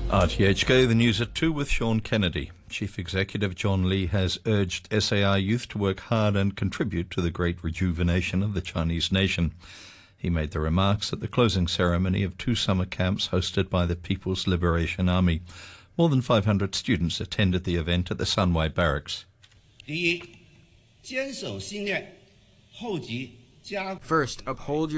RTHK, the news at 2 with Sean Kennedy. Chief Executive John Lee has urged SAR youth to work hard and contribute to the great rejuvenation of the Chinese nation. He made the remarks at the closing ceremony of 2 summer camps hosted by the People's Liberation Army. More than 500 students attended the event at the Sunway Barracks. First, uphold your